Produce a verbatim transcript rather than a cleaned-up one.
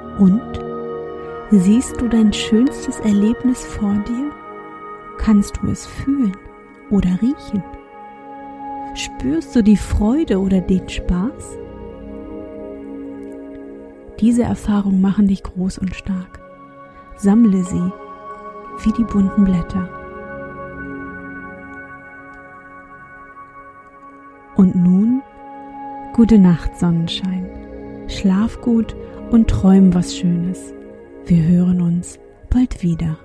Und? Siehst du dein schönstes Erlebnis vor dir? Kannst du es fühlen oder riechen? Spürst du die Freude oder den Spaß? Diese Erfahrungen machen dich groß und stark. Sammle sie wie die bunten Blätter. Und nun, gute Nacht, Sonnenschein. Schlaf gut und träum was Schönes. Wir hören uns bald wieder.